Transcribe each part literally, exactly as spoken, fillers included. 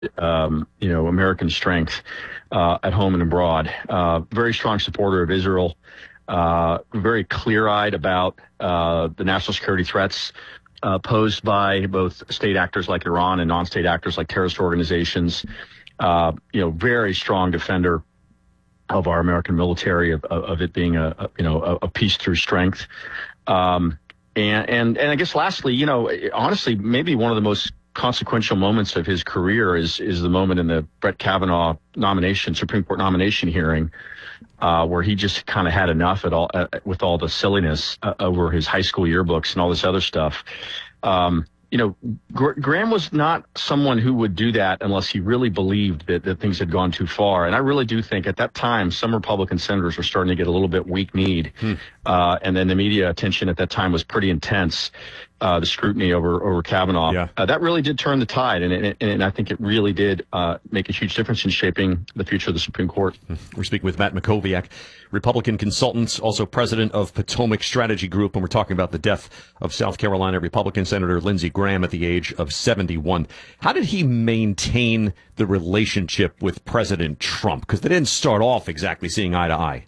um, you know, American strength uh, at home and abroad. Uh, very strong supporter of Israel. Uh, very clear-eyed about uh, the national security threats uh, posed by both state actors like Iran and non-state actors like terrorist organizations. Uh, you know, very strong defender of our American military, of, of it being a, a you know a, a peace through strength. Um, and and and I guess lastly, you know, honestly, maybe one of the most consequential moments of his career is is the moment in the Brett Kavanaugh nomination, Supreme Court nomination hearing, uh, where he just kind of had enough at all uh, with all the silliness uh, over his high school yearbooks and all this other stuff. Um, you know, Gr- Graham was not someone who would do that unless he really believed that, that things had gone too far. And I really do think at that time, some Republican senators were starting to get a little bit weak-kneed. Hmm. Uh, and then the media attention at that time was pretty intense. Uh, the scrutiny over over Kavanaugh, yeah. uh, that really did turn the tide, and, and, and I think it really did uh, make a huge difference in shaping the future of the Supreme Court. We're speaking with Matt Mackowiak, Republican consultant, also president of Potomac Strategy Group, and we're talking about the death of South Carolina Republican Senator Lindsey Graham at the age of seventy-one. How did he maintain the relationship with President Trump? Because they didn't start off exactly seeing eye to eye.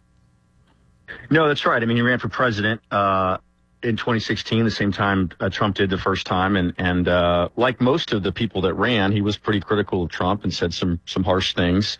No, that's right. I mean, he ran for president uh in twenty sixteen, the same time uh, Trump did the first time. And, and uh, like most of the people that ran, he was pretty critical of Trump and said some some harsh things.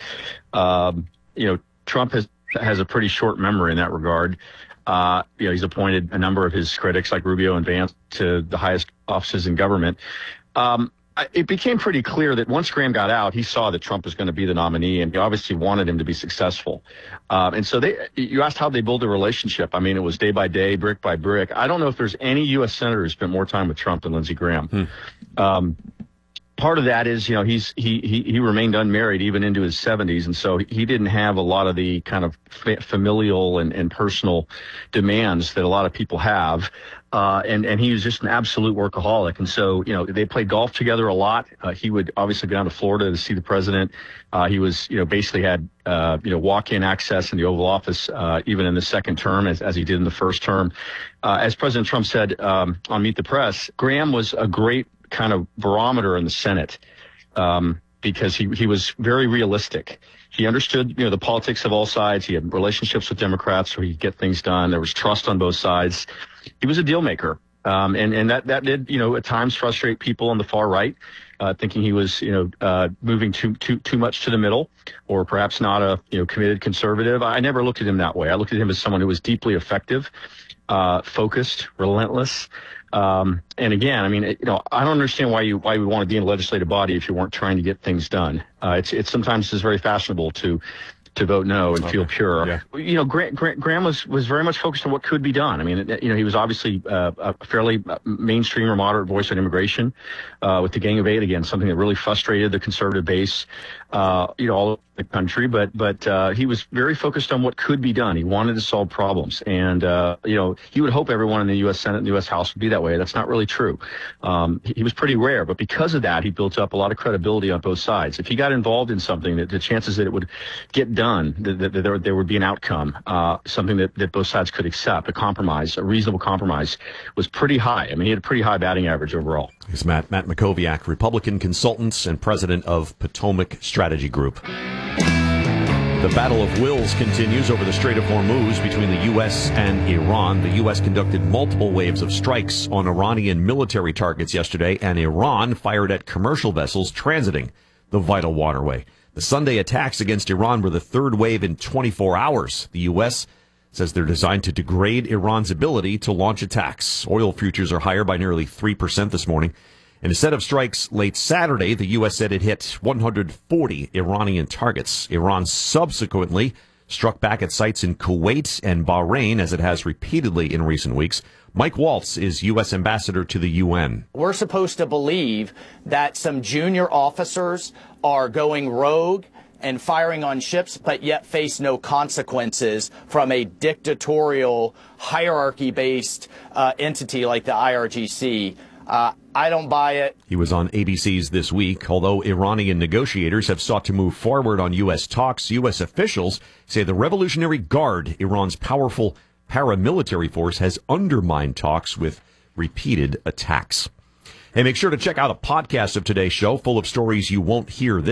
Um, you know, Trump has has a pretty short memory in that regard. Uh, you know, he's appointed a number of his critics like Rubio and Vance to the highest offices in government. Um, It became pretty clear that once Graham got out, he saw that Trump was going to be the nominee, and he obviously wanted him to be successful. Um, and so they, you asked how they build a relationship. I mean, it was day by day, brick by brick. I don't know if there's any U S senator who spent more time with Trump than Lindsey Graham. Hmm. Um, part of that is, you know, he's he he he remained unmarried even into his seventies, and so he didn't have a lot of the kind of fa- familial and, and personal demands that a lot of people have. Uh, and, and he was just an absolute workaholic. And so, you know, they played golf together a lot. Uh, he would obviously go down to Florida to see the president. Uh, he was, you know, basically had, uh, you know, walk-in access in the Oval Office, uh, even in the second term, as, as he did in the first term. Uh, as President Trump said um, on Meet the Press, Graham was a great kind of barometer in the Senate um, because he, he was very realistic. He understood, you know, the politics of all sides. He had relationships with Democrats so he could get things done. There was trust on both sides. He was a deal maker. Um, and, and that, that did, you know, at times frustrate people on the far right, uh, thinking he was, you know, uh, moving too, too, too much to the middle, or perhaps not a, you know, committed conservative. I never looked at him that way. I looked at him as someone who was deeply effective, uh, focused, relentless. Um, and again, I mean, you know, I don't understand why you why we want to be in a legislative body if you weren't trying to get things done. Uh, it's it's sometimes it's very fashionable to to vote no and okay. feel pure. Yeah. You know, Graham, Graham was was very much focused on what could be done. I mean, you know, he was obviously uh, a fairly mainstream or moderate voice on immigration uh, with the Gang of Eight, again, something that really frustrated the conservative base, uh, you know, all over the country. But but uh, he was very focused on what could be done. He wanted to solve problems. And, uh, you know, you would hope everyone in the U S Senate and the U S House would be that way. That's not really true. Um, he, he was pretty rare. But because of that, he built up a lot of credibility on both sides. If he got involved in something, that the chances that it would get done, that, that there, there would be an outcome, uh, something that, that both sides could accept, a compromise, a reasonable compromise, was pretty high. I mean, he had a pretty high batting average overall. It's Matt, Matt Mackowiak, Republican consultant and president of Potomac Strategy Group. The battle of wills continues over the Strait of Hormuz between the U S and Iran. The U S conducted multiple waves of strikes on Iranian military targets yesterday, and Iran fired at commercial vessels transiting the vital waterway. The Sunday attacks against Iran were the third wave in twenty-four hours. The U S says they're designed to degrade Iran's ability to launch attacks. Oil futures are higher by nearly three percent this morning. In a set of strikes late Saturday, the U S said it hit one hundred forty Iranian targets. Iran subsequently struck back at sites in Kuwait and Bahrain, as it has repeatedly in recent weeks. Mike Waltz is U S ambassador to the U N. We're supposed to believe that some junior officers are going rogue and firing on ships, but yet face no consequences from a dictatorial, hierarchy-based uh, entity like the I R G C. Uh, I don't buy it. He was on A B C's This Week. Although Iranian negotiators have sought to move forward on U S talks, U S officials say the Revolutionary Guard, Iran's powerful paramilitary force, has undermined talks with repeated attacks. Hey, make sure to check out a podcast of today's show full of stories you won't hear this